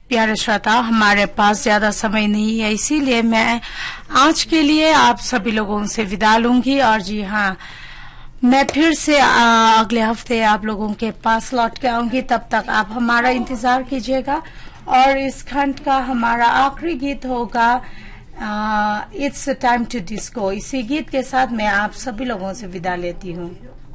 प्यारे श्रोता, हमारे पास ज्यादा समय नहीं है, इसीलिए मैं आज के लिए आप सभी लोगों से विदा लूंगी। और जी हाँ, मैं फिर से अगले हफ्ते आप लोगों के पास लौट के आऊंगी। तब तक आप हमारा इंतजार कीजिएगा। और इस खंड का हमारा आखिरी गीत होगा इट्स टाइम टू डिस्को। इसी गीत के साथ मैं आप सभी लोगों से विदा लेती हूँ।